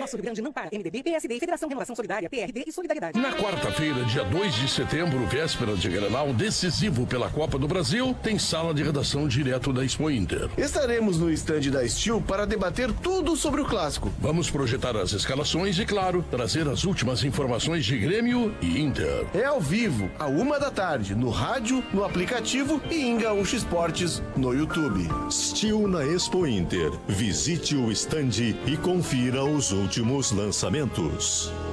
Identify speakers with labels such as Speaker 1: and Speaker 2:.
Speaker 1: Nosso Rio Grande não para. MDB, PSD, Federação Renovação Solidária, PRD e Solidariedade.
Speaker 2: Na quarta-feira, dia 2 de setembro, véspera de Grenal decisivo pela Copa do Brasil, tem sala de redação direto da Expo Inter.
Speaker 3: Estaremos no estande da Steel para debater tudo sobre o clássico.
Speaker 2: Vamos projetar as escalações e, claro, trazer as últimas informações de Grêmio e Inter.
Speaker 3: É ao vivo, à 1h, no rádio, no aplicativo e em Gaúcho Esportes no YouTube.
Speaker 4: Steel na Expo Inter. Visite o estande e confira os últimos lançamentos.